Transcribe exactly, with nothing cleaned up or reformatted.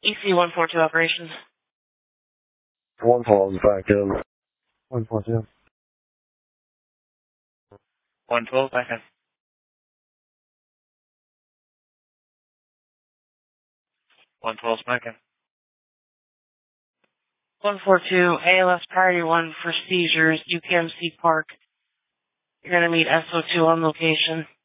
E C one four two operations. One twelve back in. one four two. one twelve back in. one twelve back in. one four two, A L S priority one for seizures, U K M C Park. You're going to meet S O two on location.